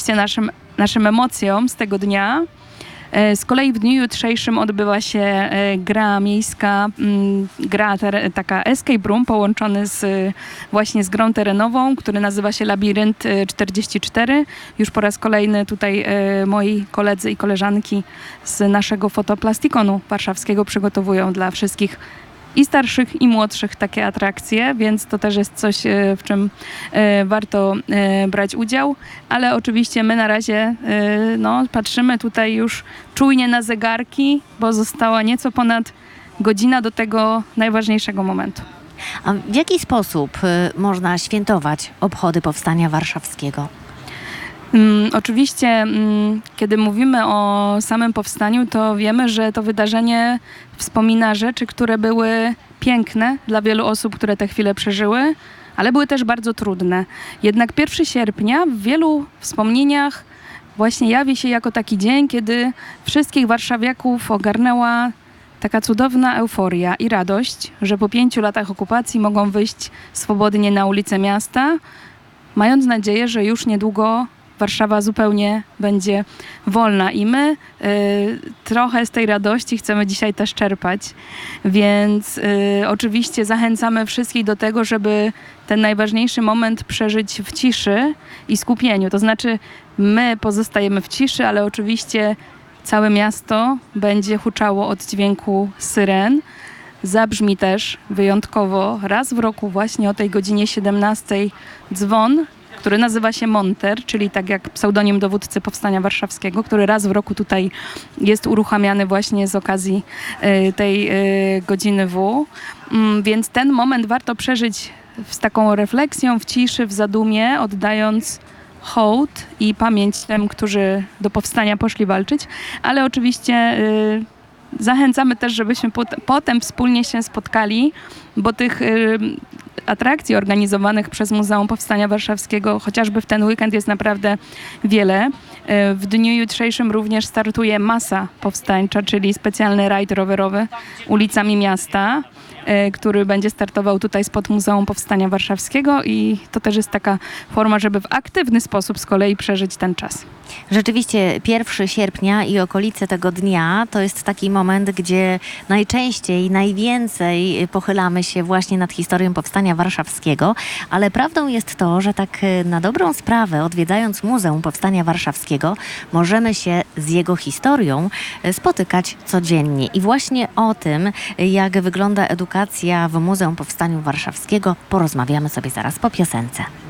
oczywiście naszym emocjom z tego dnia. Z kolei w dniu jutrzejszym odbywa się gra miejska, taka escape room połączony właśnie z grą terenową, który nazywa się Labirynt 44. Już po raz kolejny tutaj moi koledzy i koleżanki z naszego fotoplastikonu warszawskiego przygotowują dla wszystkich i starszych, i młodszych takie atrakcje, więc to też jest coś, w czym warto brać udział. Ale oczywiście my na razie patrzymy tutaj już czujnie na zegarki, bo została nieco ponad godzina do tego najważniejszego momentu. A w jaki sposób można świętować obchody Powstania Warszawskiego? Oczywiście, kiedy mówimy o samym powstaniu, to wiemy, że to wydarzenie wspomina rzeczy, które były piękne dla wielu osób, które te chwile przeżyły, ale były też bardzo trudne. Jednak 1 sierpnia w wielu wspomnieniach właśnie jawi się jako taki dzień, kiedy wszystkich warszawiaków ogarnęła taka cudowna euforia i radość, że po 5 latach okupacji mogą wyjść swobodnie na ulice miasta, mając nadzieję, że już niedługo Warszawa zupełnie będzie wolna i my trochę z tej radości chcemy dzisiaj też czerpać, więc oczywiście zachęcamy wszystkich do tego, żeby ten najważniejszy moment przeżyć w ciszy i skupieniu. To znaczy my pozostajemy w ciszy, ale oczywiście całe miasto będzie huczało od dźwięku syren. Zabrzmi też wyjątkowo raz w roku właśnie o tej godzinie 17 dzwon, który nazywa się Monter, czyli tak jak pseudonim dowódcy Powstania Warszawskiego, który raz w roku tutaj jest uruchamiany właśnie z okazji tej godziny W. Więc ten moment warto przeżyć z taką refleksją, w ciszy, w zadumie, oddając hołd i pamięć tym, którzy do powstania poszli walczyć, ale oczywiście zachęcamy też, żebyśmy potem wspólnie się spotkali, bo tych atrakcji organizowanych przez Muzeum Powstania Warszawskiego, chociażby w ten weekend, jest naprawdę wiele. W dniu jutrzejszym również startuje Masa Powstańcza, czyli specjalny rajd rowerowy ulicami miasta, który będzie startował tutaj spod Muzeum Powstania Warszawskiego i to też jest taka forma, żeby w aktywny sposób z kolei przeżyć ten czas. Rzeczywiście 1 sierpnia i okolice tego dnia to jest taki moment, gdzie najczęściej, najwięcej pochylamy się właśnie nad historią Powstania Warszawskiego, ale prawdą jest to, że tak na dobrą sprawę, odwiedzając Muzeum Powstania Warszawskiego, możemy się z jego historią spotykać codziennie. I właśnie o tym, jak wygląda edukacja w Muzeum Powstania Warszawskiego, porozmawiamy sobie zaraz po piosence.